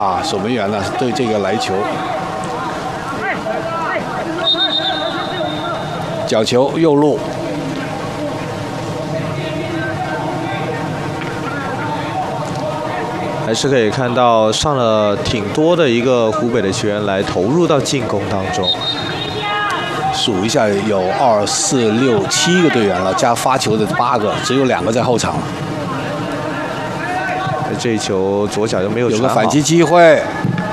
啊，守门员呢对这个来球，角球右路。 还是可以看到上了挺多的一个湖北的球员来投入到进攻当中。 数一下，有2、4、6、7个队员了，加发球的8个，只有2个在后场。 这一球左脚就没有传好， 有个反击机会。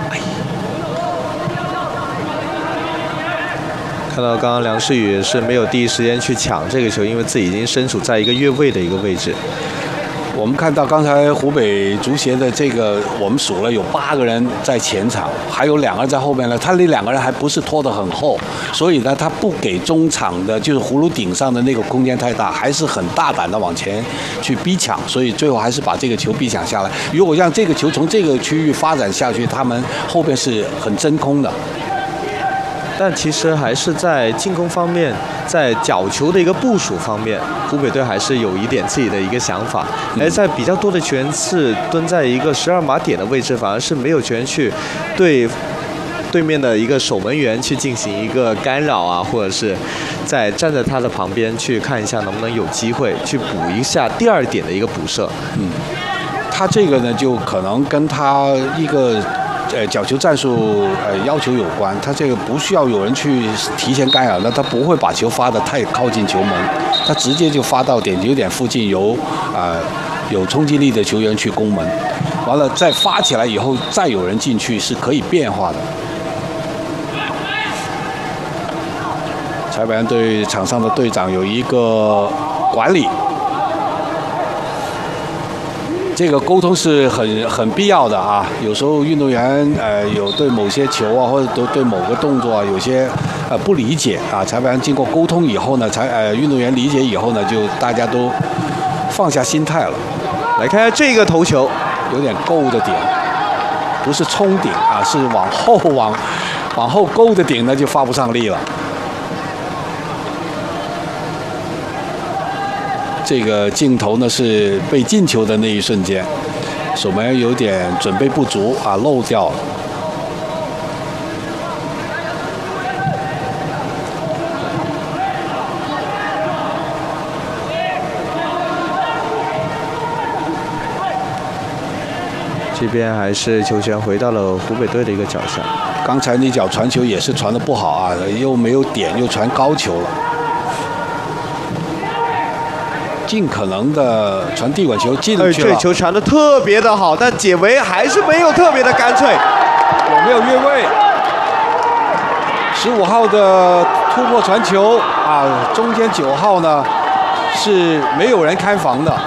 看到刚刚梁世宇是没有第一时间去抢这个球，因为自己已经身处在一个越位的一个位置。 我们看到刚才湖北足协的这个，我们数了有8个人在前场，还有2个人在后面呢。他那2个人还不是拖得很厚，所以呢，他不给中场的，就是葫芦顶上的那个空间太大，还是很大胆的往前去逼抢，所以最后还是把这个球逼抢下来。如果让这个球从这个区域发展下去，他们后边是很真空的。 但其实还是在进攻方面，在角球的一个部署方面，湖北队还是有一点自己的一个想法。而在比较多的球员是蹲在一个12码点的位置，反而是没有球员去对面的一个守门员去进行一个干扰啊，或者是站在他的旁边去看一下能不能有机会去补一下第2点的一个补射。 他这个呢，就可能跟他一个。 角球战术要求有关，他这个不需要有人去提前干扰，那他不会把球发得太靠近球门，他直接就发到点球点附近，由有冲击力的球员去攻门，完了再发起来以后，再有人进去是可以变化的。裁判对场上的队长有一个管理。 这个沟通是很必要的啊！有时候运动员有对某些球啊，或者对某个动作啊，有些不理解啊，裁判经过沟通以后呢，运动员理解以后呢，就大家都放下心态了。 来看下这个头球， 有点勾的顶，不是冲顶啊，是往后勾的顶呢，就发不上力了。 这个镜头呢是被进球的那一瞬间，守门员有点准备不足啊，漏掉了。 这边还是球权回到了湖北队的一个脚下。 刚才那脚传球也是传得不好啊，又没有点，又传高球了。 尽可能的传地管球进去了， 这球传得特别的好，但解围还是没有特别的干脆。 有没有越位？15号的突破传球啊，中间9号呢是没有人看防的，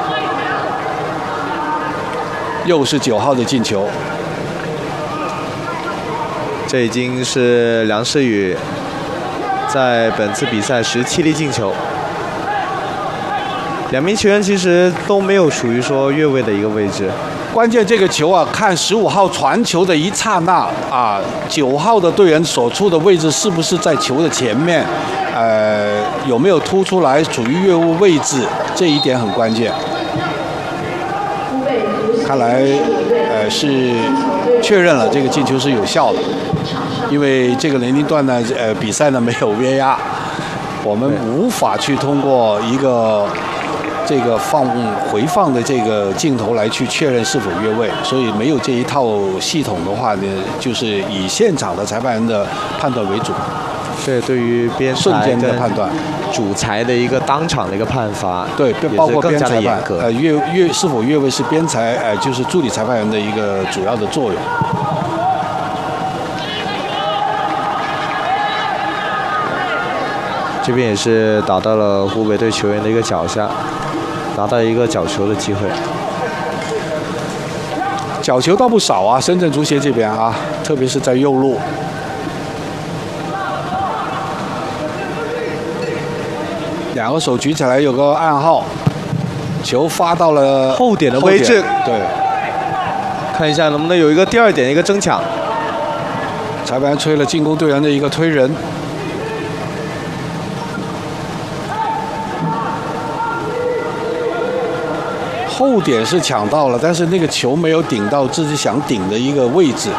又是9号的进球。 这已经是梁世宇在本次比赛17粒进球。 2名球员其实都没有属于说越位的一个位置， 关键这个球啊，看15号传球的一刹那啊，9号的队员所处的位置是不是在球的前面，有没有突出来，处于越位位置，这一点很关键。看来是确认了这个进球是有效的，因为这个年龄段呢，比赛呢没有VAR，我们无法去通过一个。 这个回放的这个镜头来去确认是否越位，所以没有这一套系统的话呢，就是以现场的裁判员的判断为主。 这对于边瞬间的判断， 主裁的一个当场的一个判罚， 对，包括边裁判，是否越位是边裁就是助理裁判员的一个主要的作用。 这边也是打到了湖北队球员的一个脚下，拿到一个角球的机会。 角球倒不少啊，深圳足协这边啊，特别是在右路。2个手举起来有个暗号，球发到了后点的位置。 对， 看一下能不能有一个第2点的一个争抢。 裁判吹了进攻队员的一个推人。 后点是抢到了，但是那个球没有顶到自己想顶的一个位置。